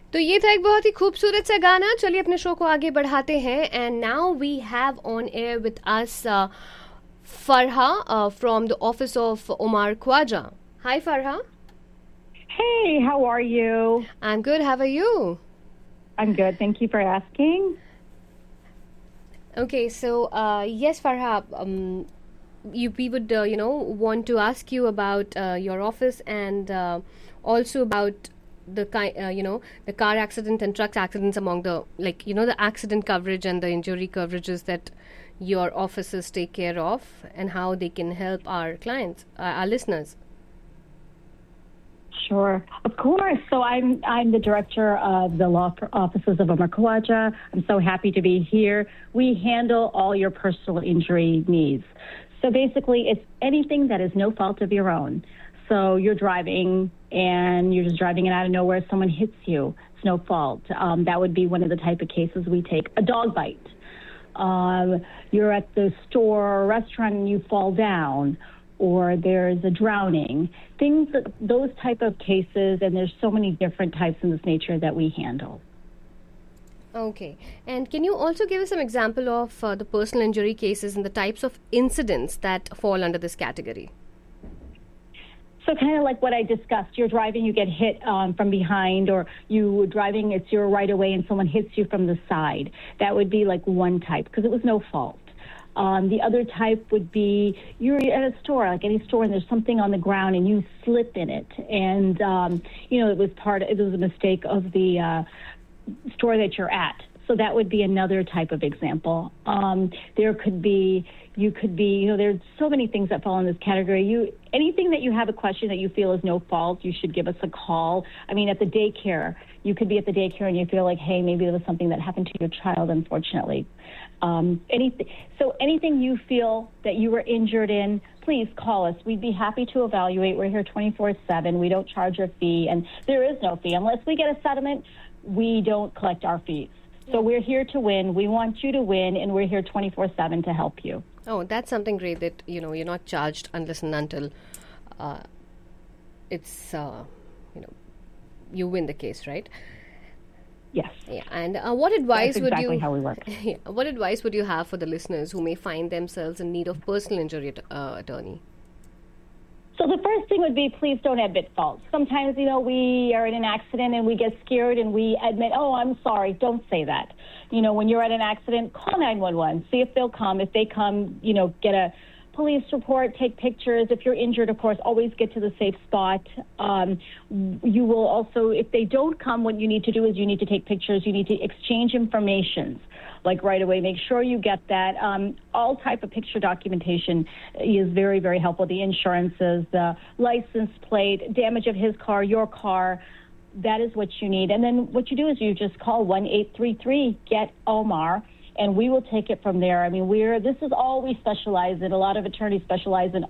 तो ये था एक बहुत ही खूबसूरत सा गाना. चलिए अपने शो को आगे बढ़ाते हैं. And now we have on air with us Farha from the office of Omar Khwaja. Hi Farha. Hey, how are you? I'm good. How are you? I'm good. Thank you for asking. Okay, so yes, Farha, we would want to ask you about your office and also about the the car accident and truck accidents, among the the accident coverage and the injury coverages that your offices take care of, and how they can help our clients, our listeners. Sure, of course. So I'm the director of the law offices of Omar Khwaja. I'm so happy to be here. We handle all your personal injury needs. So basically, it's anything that is no fault of your own. So you're driving and you're just driving and out of nowhere someone hits you. It's no fault. That would be one of the type of cases we take. A dog bite. You're at the store or restaurant and you fall down, or there's a drowning. Those type of cases, and there's so many different types in this nature that we handle. Okay. And can you also give us some example of the personal injury cases and the types of incidents that fall under this category? So kind of like what I discussed, you're driving, you get hit from behind, or you were driving, it's your right of way and someone hits you from the side. That would be like one type because it was no fault. The other type would be you're at a store, like any store, and there's something on the ground and you slip in it. And, it was a mistake of the store that you're at. So that would be another type of example. There's so many things that fall in this category. Anything that you have a question that you feel is no fault, you should give us a call. I mean, at the daycare, you could be at the daycare and you feel like, hey, maybe there was something that happened to your child, unfortunately. Anything you feel that you were injured in, please call us. We'd be happy to evaluate. We're here 24/7. We don't charge a fee, and there is no fee. Unless we get a settlement, we don't collect our fees. So we're here to win. We want you to win, and we're here 24/7 to help you. Oh, that's something great that, you're not charged unless and until it's, you win the case, right? Yes. Yeah. And what advice That's would exactly you... how we work. Yeah, what advice would you have for the listeners who may find themselves in need of personal injury attorney? So the first thing would be, please don't admit fault. Sometimes, we are in an accident and we get scared and we admit, oh, I'm sorry. Don't say that. When you're at an accident, call 911. See if they'll come. If they come, get a police report, take pictures. If you're injured, of course, always get to the safe spot. You will also, if they don't come, what you need to do is you need to take pictures. You need to exchange information. Like right away, make sure you get that. All type of picture documentation is very, very helpful. The insurances, the license plate, damage of his car, your car, that is what you need. And then what you do is you just call 1-833-GET-OMAR, and we will take it from there. I mean, this is all we specialize in. A lot of attorneys specialize in